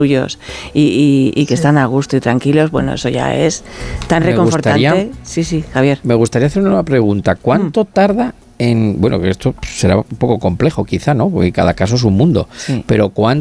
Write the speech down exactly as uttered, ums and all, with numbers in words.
suyos y, y, y que sí. están a gusto y tranquilos, bueno, eso ya es tan me reconfortante. Gustaría, sí, sí, Javier. Me gustaría hacer una pregunta. ¿Cuánto mm. tarda en, bueno, que esto será un poco complejo quizá, ¿no? Porque cada caso es un mundo, sí. pero ¿cuánto